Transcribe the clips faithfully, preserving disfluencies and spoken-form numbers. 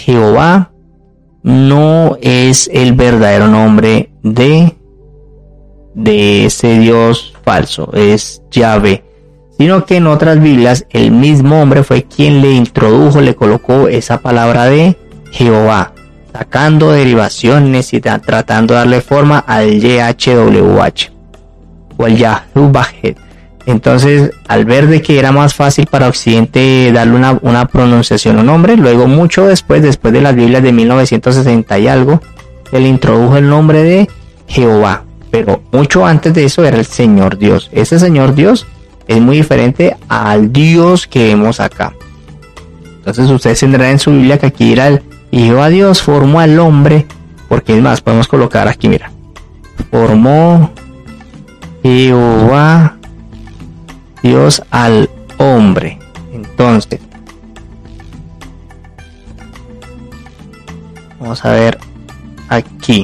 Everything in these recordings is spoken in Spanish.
Jehová no es el verdadero nombre de, de ese Dios falso, es Yahvé, sino que en otras Biblias el mismo hombre fue quien le introdujo, le colocó esa palabra de Jehová, sacando derivaciones y tratando de darle forma al Y H W H o al Yahuwah. Entonces, al ver de que era más fácil para Occidente darle una, una pronunciación a un nombre, luego mucho después, después de las Biblias de mil novecientos sesenta y algo, se le introdujo el nombre de Jehová. Pero mucho antes de eso era el Señor Dios. Ese Señor Dios es muy diferente al Dios que vemos acá. Entonces ustedes tendrán en su Biblia que aquí era el y Jehová Dios formó al hombre, porque es más, podemos colocar aquí, mira, formó Jehová Dios al hombre. Entonces, vamos a ver aquí.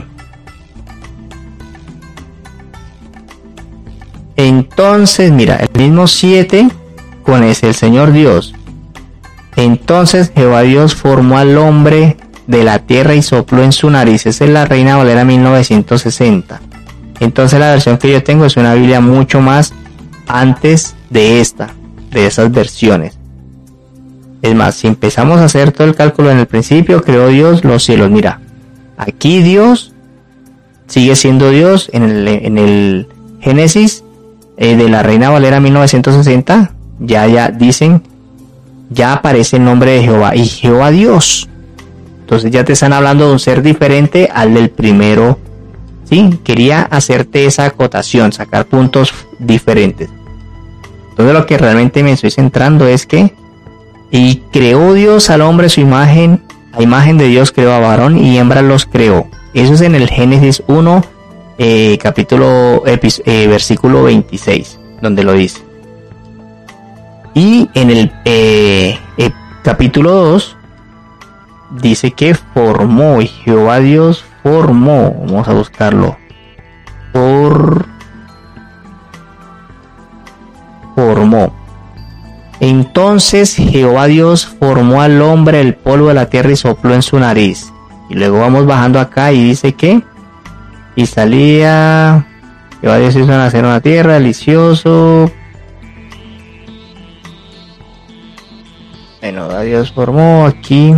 Entonces, mira, el mismo siete con ese, el Señor Dios. Entonces Jehová Dios formó al hombre de la tierra y sopló en su nariz. Esa es la Reina Valera mil novecientos sesenta. Entonces la versión que yo tengo es una Biblia mucho más antes de esta, de esas versiones. Es más, si empezamos a hacer todo el cálculo en el principio, creó Dios los cielos. Mira, aquí Dios sigue siendo Dios en el, en el Génesis eh, de la Reina Valera mil novecientos sesenta. Ya, ya dicen, ya aparece el nombre de Jehová y Jehová Dios. Entonces ya te están hablando de un ser diferente al del primero. Sí, quería hacerte esa acotación, sacar puntos diferentes. Entonces lo que realmente me estoy centrando es que y creó Dios al hombre a su imagen, a imagen de Dios creó a varón y hembra los creó. Eso es en el Génesis uno, eh, capítulo, epi- eh, versículo veintiséis, donde lo dice. Y en el eh, eh, capítulo dos dice que formó, y Jehová Dios formó, vamos a buscarlo, por formó. Entonces Jehová Dios formó al hombre del polvo de la tierra y sopló en su nariz. Y luego vamos bajando acá y dice que y salía Jehová Dios hizo nacer una tierra delicioso. Bueno, Dios formó aquí.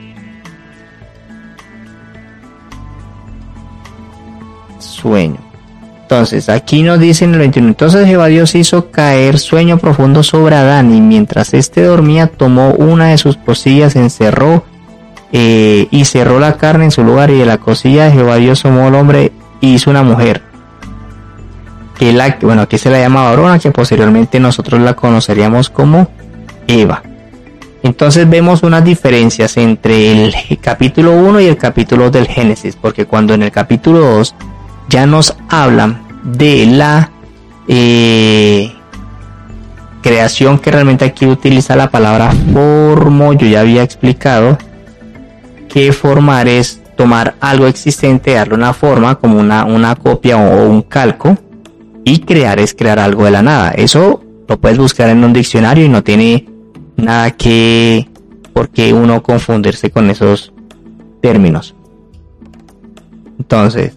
Sueño. Entonces, aquí nos dice en el veintiuno. Entonces Jehová Dios hizo caer sueño profundo sobre Adán, y mientras éste dormía, tomó una de sus costillas, encerró eh, y cerró la carne en su lugar, y de la costilla de Jehová Dios tomó al hombre y hizo una mujer. Que la, bueno, aquí se la llama varona, que posteriormente nosotros la conoceríamos como Eva. Entonces vemos unas diferencias entre el capítulo uno y el capítulo dos del Génesis, porque cuando en el capítulo dos ya nos hablan de la eh, creación, que realmente aquí utiliza la palabra formó. Yo ya había explicado que formar es tomar algo existente, darle una forma como una, una copia o un calco, y crear es crear algo de la nada. Eso lo puedes buscar en un diccionario y no tiene nada que por qué uno confundirse con esos términos. Entonces,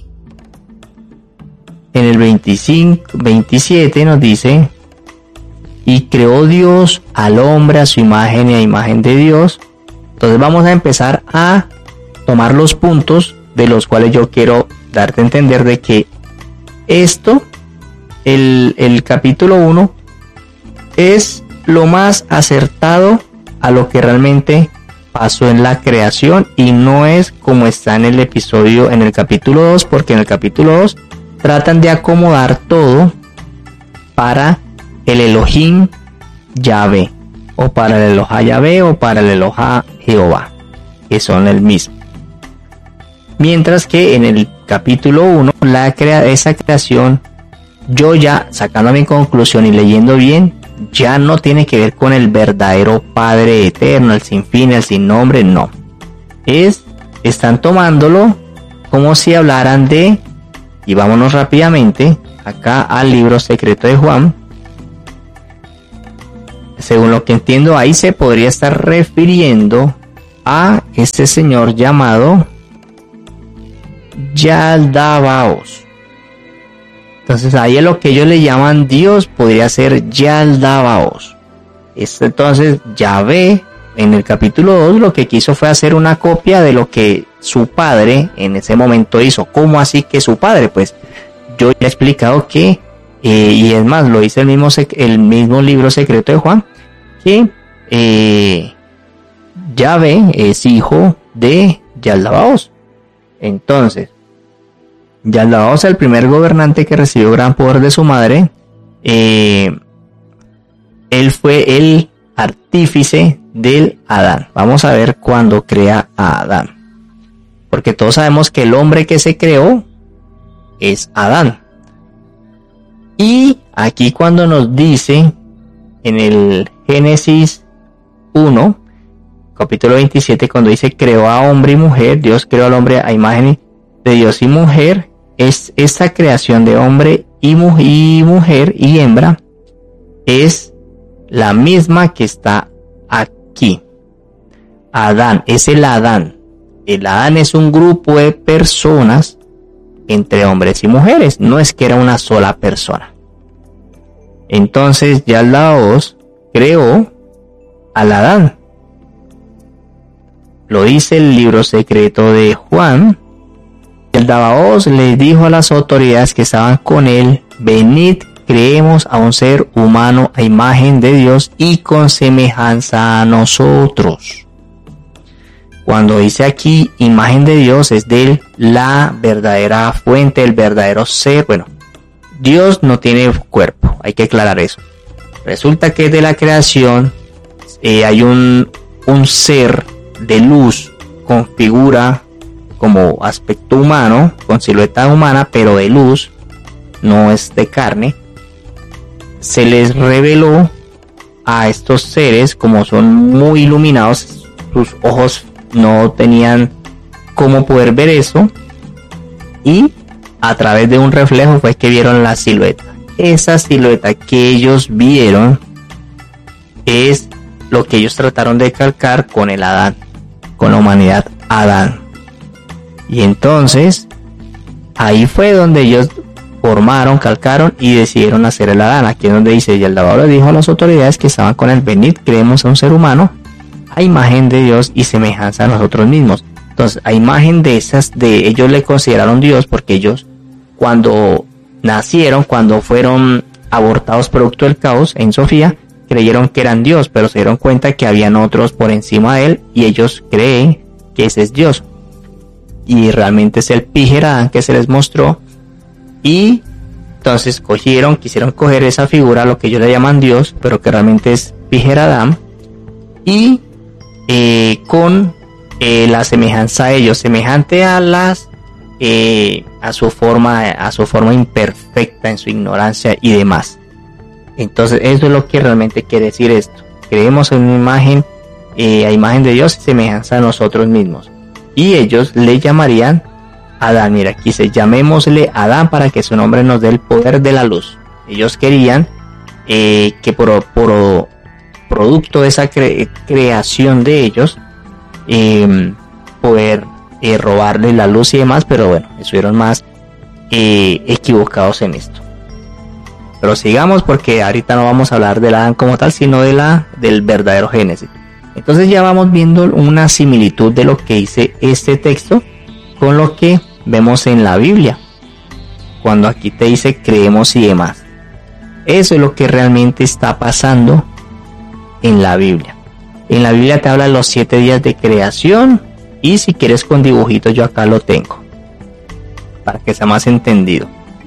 en el veinticinco, veintisiete nos dice: y creó Dios al hombre a su imagen y a imagen de Dios. Entonces vamos a empezar a tomar los puntos de los cuales yo quiero darte a entender de que esto, el, el capítulo uno, es lo más acertado a lo que realmente pasó en la creación, y no es como está en el episodio, en el capítulo dos, porque en el capítulo dos tratan de acomodar todo para el Elohim Yahvé, o para el Eloha Yahvé, o para el Eloha Jehová, que son el mismo. Mientras que en el capítulo uno, la crea, esa creación, yo ya sacando mi conclusión y leyendo bien, ya no tiene que ver con el verdadero Padre eterno, el sin fin, el sin nombre, no. Es, están tomándolo como si hablaran de, y vámonos rápidamente acá al libro secreto de Juan. Según lo que entiendo, ahí se podría estar refiriendo a este señor llamado Yaldabaoth. Entonces ahí es lo que ellos le llaman Dios, podría ser Yaldabaoth. Este, entonces Yahvé en el capítulo dos lo que quiso fue hacer una copia de lo que su padre en ese momento hizo. ¿Cómo así que su padre? Pues yo ya he explicado que, eh, y es más, lo dice el mismo, el mismo libro secreto de Juan, que eh, Yahvé es hijo de Yaldabaoth. Entonces, Yaldabaoth, el primer gobernante que recibió gran poder de su madre, eh, él fue el artífice del Adán. Vamos a ver cuándo crea a Adán. Porque todos sabemos que el hombre que se creó es Adán. Y aquí cuando nos dice en el Génesis uno, capítulo veintisiete, cuando dice creó a hombre y mujer, Dios creó al hombre a imagen de Dios y mujer, es esta creación de hombre y, mu- y mujer y hembra es la misma que está aquí. Adán, es el Adán. El Adán es un grupo de personas entre hombres y mujeres, no es que era una sola persona. Entonces Yaldabaoth creó al Adán. Lo dice el libro secreto de Juan. Yaldabaoth le dijo a las autoridades que estaban con él: venid, creemos a un ser humano a imagen de Dios y con semejanza a nosotros. Cuando dice aquí imagen de Dios, es de la verdadera fuente, el verdadero ser. Bueno, Dios no tiene cuerpo, hay que aclarar eso. Resulta que de la creación eh, hay un, un ser de luz con figura como aspecto humano, con silueta humana, pero de luz, no es de carne. Se les reveló a estos seres, como son muy iluminados, sus ojos no tenían cómo poder ver eso, y a través de un reflejo fue que vieron la silueta. Esa silueta que ellos vieron es lo que ellos trataron de calcar con el Adán, con la humanidad Adán. Y entonces ahí fue donde ellos formaron, calcaron y decidieron hacer el Adán. Aquí es donde dice: Yaldabaoth le dijo a las autoridades que estaban con él: venid, creemos a un ser humano a imagen de Dios y semejanza a nosotros mismos. Entonces, a imagen de esas, de ellos le consideraron Dios, porque ellos cuando nacieron, cuando fueron abortados producto del caos en Sofía, creyeron que eran Dios, pero se dieron cuenta que habían otros por encima de él y ellos creen que ese es Dios. Y realmente es el Píjer Adán que se les mostró, y entonces cogieron, quisieron coger esa figura, lo que ellos le llaman Dios, pero que realmente es Píjer Adán, y eh, con eh, la semejanza a ellos, semejante a las eh, a su forma, a su forma imperfecta en su ignorancia y demás. Entonces eso es lo que realmente quiere decir esto: creemos en una imagen, eh, a imagen de Dios y semejanza a nosotros mismos. Y ellos le llamarían Adán. Mira, aquí dice: llamémosle Adán para que su nombre nos dé el poder de la luz. Ellos querían eh, que por, por producto de esa cre- creación de ellos eh, poder eh, robarle la luz y demás, pero bueno, estuvieron más eh, equivocados en esto. Pero sigamos, porque ahorita no vamos a hablar del Adán como tal, sino de la del verdadero Génesis. Entonces ya vamos viendo una similitud de lo que dice este texto con lo que vemos en la Biblia, cuando aquí te dice creemos y demás. Eso es lo que realmente está pasando en la Biblia. En la Biblia te habla de los siete días de creación, y si quieres con dibujitos yo acá lo tengo para que sea más entendido.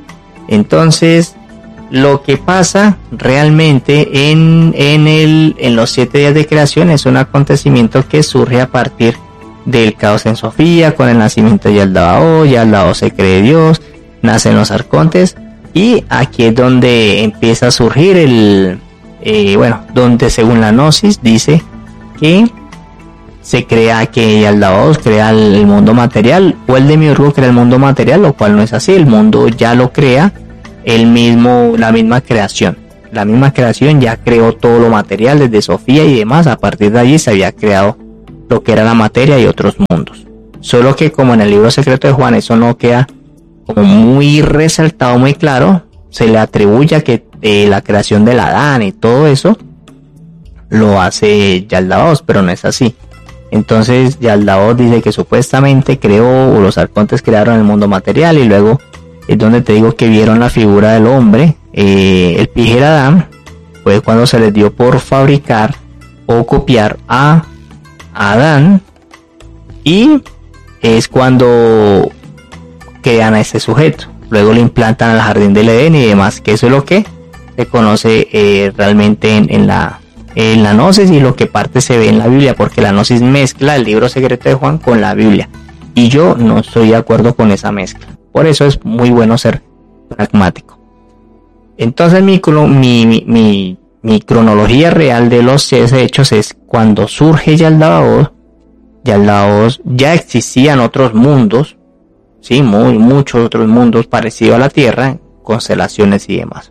Entonces lo que pasa realmente en, en, el, en los siete días de creación es un acontecimiento que surge a partir del caos en Sofía, con el nacimiento de Yaldabaoth. Yaldabaoth se cree Dios, nacen los arcontes, y aquí es donde empieza a surgir el, eh, bueno, donde según la Gnosis dice que se crea, que Yaldabaoth crea el, el mundo material, o el Demiurgo crea el mundo material, lo cual no es así. El mundo ya lo crea el mismo, la misma creación. La misma creación ya creó todo lo material desde Sofía y demás. A partir de allí se había creado lo que era la materia y otros mundos. Solo que como en el libro secreto de Juan eso no queda como muy resaltado, muy claro, se le atribuye a que eh, la creación del Adán y todo eso lo hace Yaldabaoth, pero no es así. Entonces Yaldabaoth dice que supuestamente creó, o los arcontes crearon el mundo material, y luego es donde te digo que vieron la figura del hombre. Eh, el Pijer Adán fue cuando se les dio por fabricar o copiar a Adán, y es cuando crean a ese sujeto. Luego lo implantan al jardín del Edén y demás, que eso es lo que se conoce eh, realmente en, en la en la Gnosis, y lo que parte se ve en la Biblia, porque la Gnosis mezcla el libro secreto de Juan con la Biblia, y yo no estoy de acuerdo con esa mezcla. Por eso es muy bueno ser pragmático. Entonces mi, mi, mi, mi cronología real de los hechos es cuando surge Yaldabaoth. Yaldabaoth ya existían otros mundos, sí, muy muchos otros mundos parecidos a la Tierra, constelaciones y demás.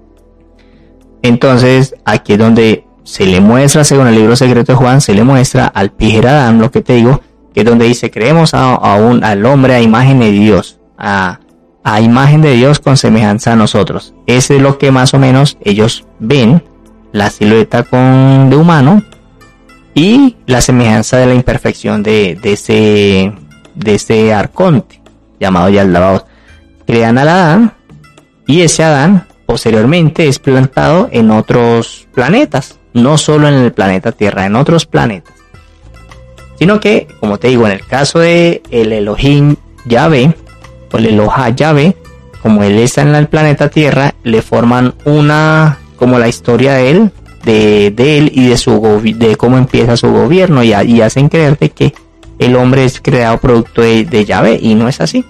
Entonces aquí es donde se le muestra, según el libro secreto de Juan, se le muestra al Pijer Adán, lo que te digo, que es donde dice: creemos a, a un, al hombre a imagen de Dios, a, a imagen de Dios con semejanza a nosotros. Ese es lo que más o menos ellos ven, la silueta con, de humano, y la semejanza de la imperfección de, de ese de ese arconte llamado Yaldabaoth. Crean al Adán, y ese Adán posteriormente es plantado en otros planetas, no solo en el planeta Tierra, en otros planetas, sino que, como te digo, en el caso de el Elohim Yahvé, o el Eloha Yahvé, como él está en el planeta Tierra, le forman una, como la historia de él, de, de él y de su de cómo empieza su gobierno, y, y hacen creerte que el hombre es creado producto de, de Yahvé, y no es así.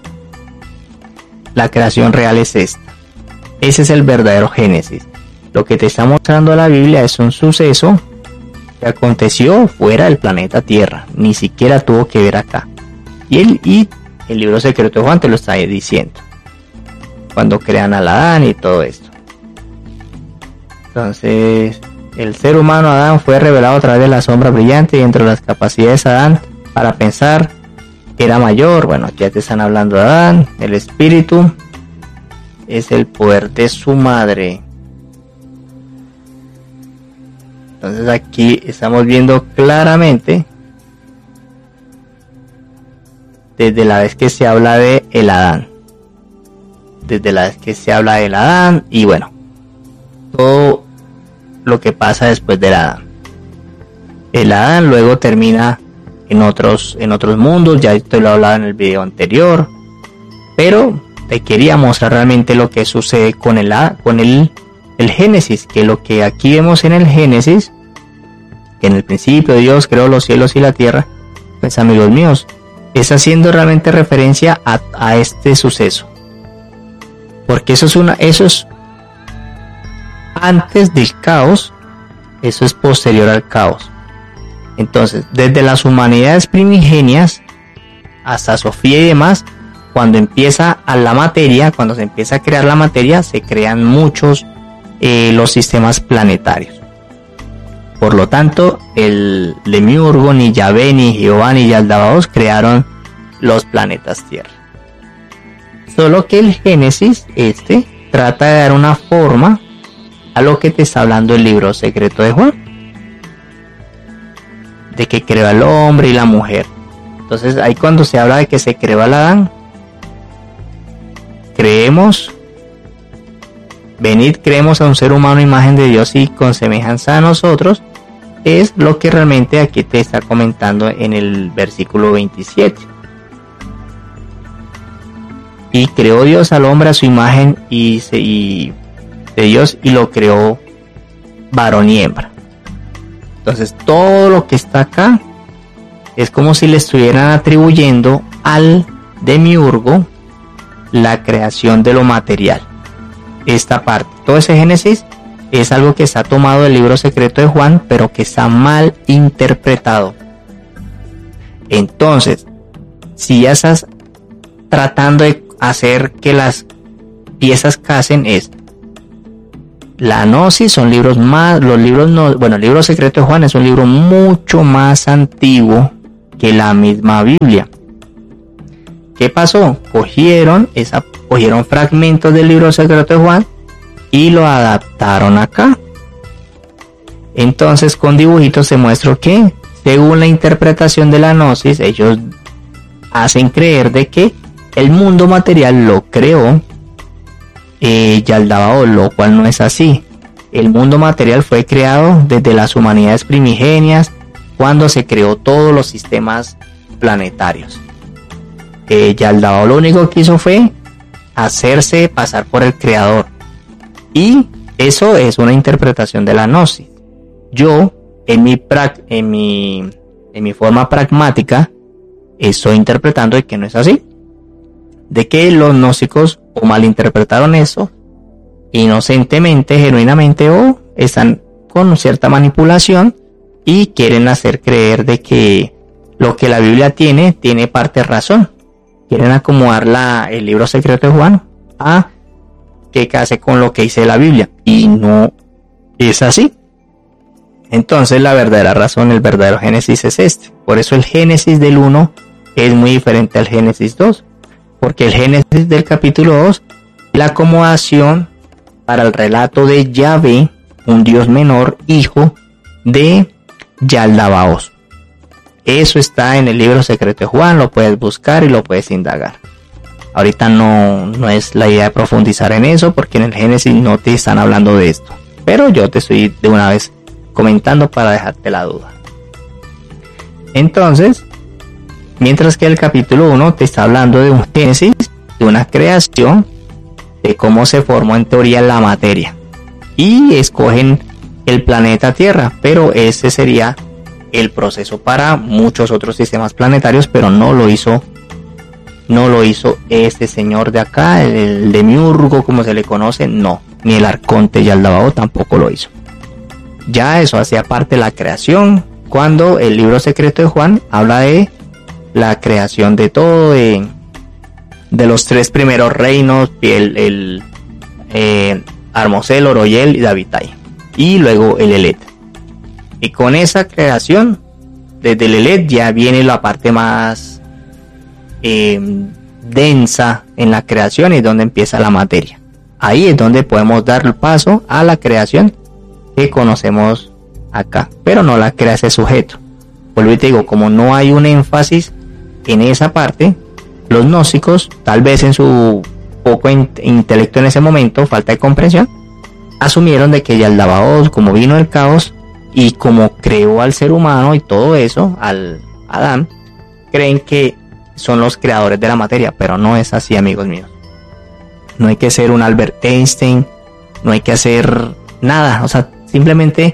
La creación real es esta. Ese es el verdadero Génesis. Lo que te está mostrando la Biblia es un suceso que aconteció fuera del planeta Tierra, ni siquiera tuvo que ver acá. Y el, y el libro secreto de Juan te lo está diciendo, cuando crean al Adán y todo esto. Entonces, el ser humano Adán fue revelado a través de la sombra brillante, y entre las capacidades de Adán para pensar era mayor. Bueno, aquí ya te están hablando de Adán. El espíritu es el poder de su madre. Entonces aquí estamos viendo claramente, desde la vez que se habla de el Adán, desde la vez que se habla del Adán, y bueno, todo lo que pasa después del Adán. El Adán luego termina en otros en otros mundos, ya te lo he hablado en el video anterior, pero te quería mostrar realmente lo que sucede con el con el el Génesis, que lo que aquí vemos en el Génesis, que en el principio Dios creó los cielos y la tierra, pues amigos míos, es haciendo realmente referencia a, a este suceso, porque eso es una eso es antes del caos, eso es posterior al caos. Entonces, desde las humanidades primigenias hasta Sofía y demás, cuando empieza a la materia, cuando se empieza a crear la materia, se crean muchos eh, los sistemas planetarios. Por lo tanto, el Demiurgo, ni Yahvé, ni Jehová, ni Yaldabaoth crearon los planetas Tierra. Solo que el Génesis, este, trata de dar una forma a lo que te está hablando el libro secreto de Juan, de que creó al hombre y la mujer. Entonces ahí cuando se habla de que se creó al Adán, creemos, venid, creemos a un ser humano, imagen de Dios y con semejanza a nosotros, es lo que realmente aquí te está comentando en el versículo veintisiete. Y creó Dios al hombre a su imagen y, se, y de Dios, y lo creó varón y hembra. Entonces todo lo que está acá es como si le estuvieran atribuyendo al Demiurgo la creación de lo material. Esta parte, todo ese Génesis es algo que está tomado del libro secreto de Juan, pero que está mal interpretado. Entonces, si ya estás tratando de hacer que las piezas casen, es la Gnosis son libros más, los libros no, bueno, el libro secreto de Juan es un libro mucho más antiguo que la misma Biblia. ¿Qué pasó? Cogieron esa, cogieron fragmentos del libro secreto de Juan y lo adaptaron acá. Entonces con dibujitos se muestra que, según la interpretación de la Gnosis, ellos hacen creer de que el mundo material lo creó eh, Yaldabaoth, lo cual no es así. El mundo material fue creado desde las humanidades primigenias, cuando se creó todos los sistemas planetarios. Eh, Yaldabaoth lo único que hizo fue hacerse pasar por el creador, y eso es una interpretación de la Gnosis. Yo, en mi, pra- en mi, en mi forma pragmática, estoy interpretando de que no es así, de que los gnósticos o malinterpretaron eso inocentemente, genuinamente, o están con cierta manipulación y quieren hacer creer de que lo que la Biblia tiene, tiene parte razón. Quieren acomodar la, el libro secreto de Juan a que case con lo que dice la Biblia, y no es así. Entonces la verdadera razón, el verdadero Génesis es este. Por eso el Génesis del uno es muy diferente al Génesis dos, porque el Génesis del capítulo dos, la acomodación para el relato de Yahvé, un Dios menor, hijo de Yaldabaoth. Eso está en el libro secreto de Juan, lo puedes buscar y lo puedes indagar. Ahorita no, no es la idea de profundizar en eso, porque en el Génesis no te están hablando de esto, pero yo te estoy de una vez comentando para dejarte la duda. Entonces, mientras que el capítulo uno te está hablando de un Génesis, de una creación, de cómo se formó en teoría la materia, y escogen el planeta Tierra, pero ese sería el proceso para muchos otros sistemas planetarios, pero no lo hizo no lo hizo este señor de acá, el, el demiurgo como se le conoce, no, ni el arconte Yaldabaoth tampoco lo hizo. Ya eso hacía parte de la creación, cuando el libro secreto de Juan habla de la creación de todo, de, de los tres primeros reinos, el, el eh, Armosel, Oroyel y Davitai, y luego el Elet. Y con esa creación, desde el Elet ya viene la parte más eh, densa en la creación, y es donde empieza la materia. Ahí es donde podemos dar el paso a la creación que conocemos acá, pero no la crea ese sujeto. Vuelvo y te digo, como no hay un énfasis en esa parte, los gnósticos, tal vez en su poco in- intelecto en ese momento, falta de comprensión, asumieron de que Yaldabaoth, como vino el caos y como creó al ser humano y todo eso, al Adán, creen que son los creadores de la materia, pero no es así, amigos míos. No hay que ser un Albert Einstein, no hay que hacer nada, o sea, simplemente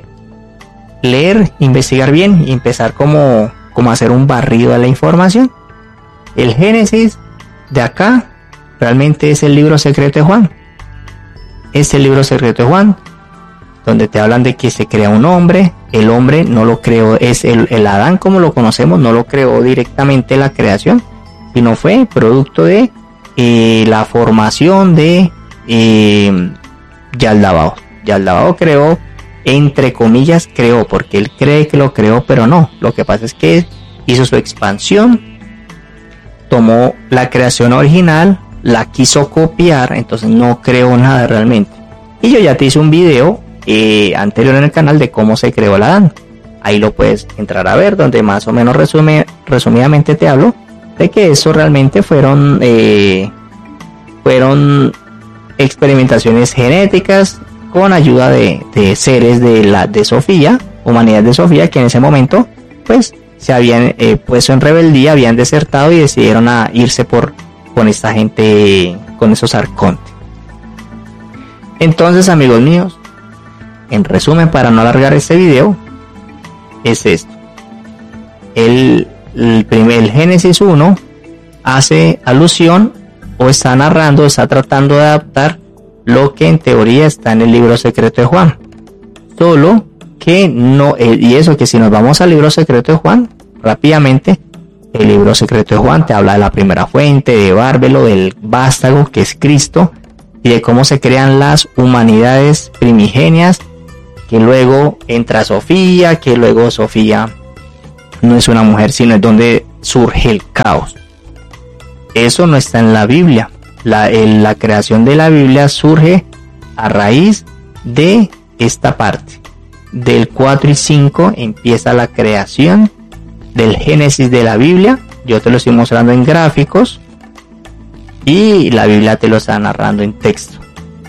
leer, investigar bien y empezar como, como a hacer un barrido de la información. El Génesis de acá realmente es el libro secreto de Juan. Es el libro secreto de Juan, donde te hablan de que se crea un hombre. El hombre no lo creó, es el, el Adán como lo conocemos, no lo creó directamente la creación, sino fue producto de eh, la formación de eh, Yaldabaoth. Yaldabaoth creó, entre comillas creó, porque él cree que lo creó, pero no. Lo que pasa es que hizo su expansión, tomó la creación original, la quiso copiar, entonces no creó nada realmente. Y yo ya te hice un video eh, anterior en el canal de cómo se creó el Adán. Ahí lo puedes entrar a ver, donde más o menos resume, resumidamente te hablo de que eso realmente fueron eh, fueron experimentaciones genéticas con ayuda de, de seres de la de Sofía, humanidades de Sofía, que en ese momento pues se habían eh, puesto en rebeldía, habían desertado y decidieron a irse por con esta gente, con esos arcontes. Entonces, amigos míos, en resumen, para no alargar este video, es esto. El, el primer el Génesis uno hace alusión o está narrando, está tratando de adaptar lo que en teoría está en el libro secreto de Juan. Solo que no, eh, y eso que si nos vamos al libro secreto de Juan, rápidamente, el libro secreto de Juan te habla de la primera fuente, de Bárbelo, del vástago que es Cristo, y de cómo se crean las humanidades primigenias, que luego entra Sofía, que luego Sofía no es una mujer, sino es donde surge el caos. Eso no está en la Biblia. La, el, la creación de la Biblia surge a raíz de esta parte. Del cuatro y cinco empieza la creación del Génesis de la Biblia. Yo te lo estoy mostrando en gráficos y la Biblia te lo está narrando en texto.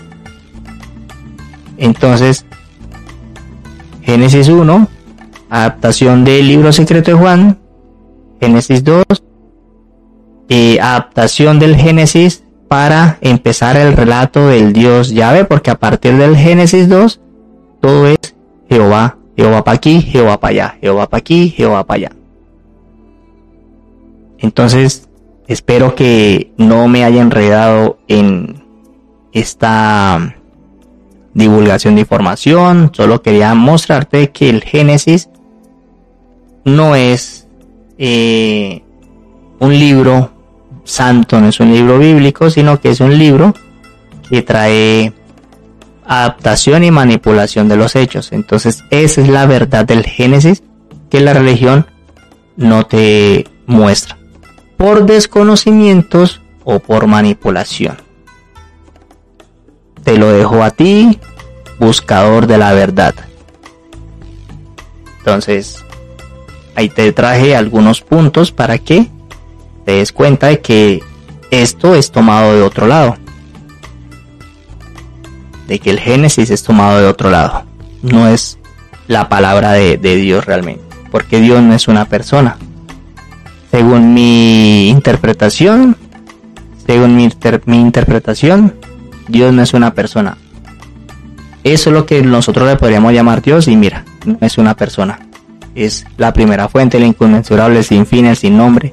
Entonces, Génesis uno, adaptación del libro secreto de Juan. Génesis dos, eh, adaptación del Génesis para empezar el relato del Dios Yahvé, porque a partir del Génesis dos todo es Jehová, Jehová para aquí, Jehová para allá, Jehová para aquí, Jehová para allá. Entonces, espero que no me haya enredado en esta divulgación de información. Solo quería mostrarte que el Génesis no es eh, un libro santo, no es un libro bíblico, sino que es un libro que trae adaptación y manipulación de los hechos. Entonces esa es la verdad del Génesis que la religión no te muestra, por desconocimientos o por manipulación. Te lo dejo a ti, buscador de la verdad. Entonces ahí te traje algunos puntos para que te des cuenta de que esto es tomado de otro lado, de que el Génesis es tomado de otro lado, no es la palabra de, de Dios realmente, porque Dios no es una persona. Según mi interpretación, según mi, inter, mi interpretación, Dios no es una persona. Eso es lo que nosotros le podríamos llamar Dios, y mira, no es una persona. Es la primera fuente, el inconmensurable, el sin fin, el sin nombre,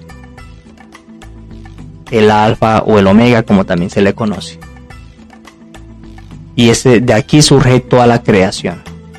el alfa o el omega, como también se le conoce. Y ese, de aquí surge toda la creación.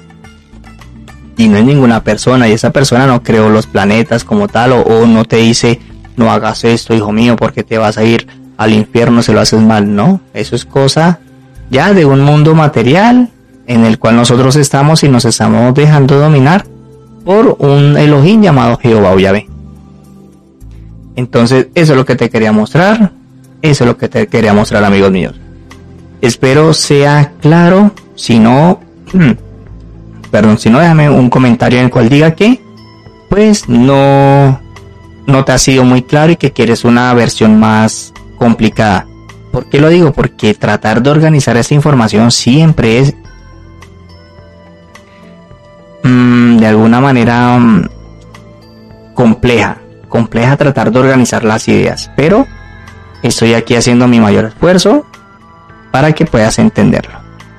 Y no es ninguna persona, y esa persona no creó los planetas como tal, o, o no te dice, no hagas esto, hijo mío, porque te vas a ir al infierno si lo haces mal. No, eso es cosa ya de un mundo material en el cual nosotros estamos y nos estamos dejando dominar por un Elohim llamado Jehová o Yahvé. Entonces eso es lo que te quería mostrar, eso es lo que te quería mostrar, amigos míos. Espero sea claro. Si no, perdón, si no, déjame un comentario en el cual diga que pues no, no te ha sido muy claro y que quieres una versión más complicada. ¿Por qué lo digo? Porque tratar de organizar esta información siempre es mmm, de alguna manera mmm, compleja. Compleja tratar de organizar las ideas, pero estoy aquí haciendo mi mayor esfuerzo para que puedas entenderlo.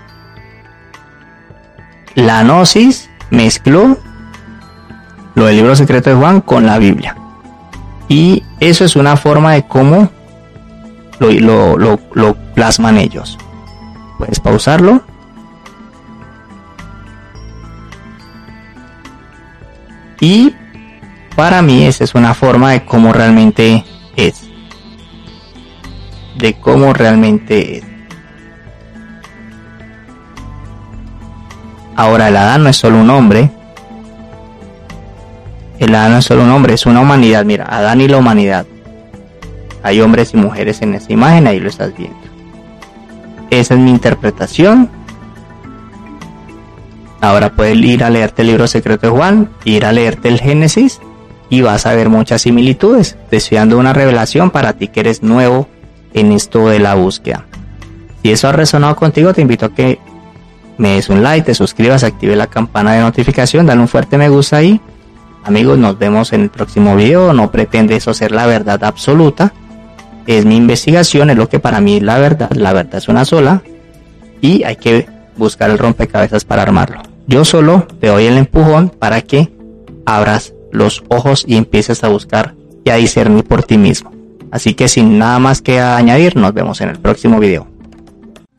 La Gnosis mezcló lo del libro secreto de Juan con la Biblia, y eso es una forma de cómo lo, lo, lo, lo plasman ellos. Puedes pausarlo. Y para mí esa es una forma de cómo realmente es. De cómo realmente es. Ahora, el Adán no es solo un hombre. El Adán no es solo un hombre, es una humanidad. Mira, Adán y la humanidad. Hay hombres y mujeres en esta imagen, ahí lo estás viendo. Esa es mi interpretación. Ahora puedes ir a leerte el libro secreto de Juan, ir a leerte el Génesis, y vas a ver muchas similitudes. Te estoy dando una revelación para ti que eres nuevo en esto de la búsqueda. Si eso ha resonado contigo, te invito a que me des un like, te suscribas, active la campana de notificación, dale un fuerte me gusta ahí. Amigos, nos vemos en el próximo video. No pretende eso ser la verdad absoluta. Es mi investigación, es lo que para mí es la verdad. La verdad es una sola y hay que buscar el rompecabezas para armarlo. Yo solo te doy el empujón para que abras los ojos y empieces a buscar y a discernir por ti mismo. Así que sin nada más que añadir, nos vemos en el próximo video.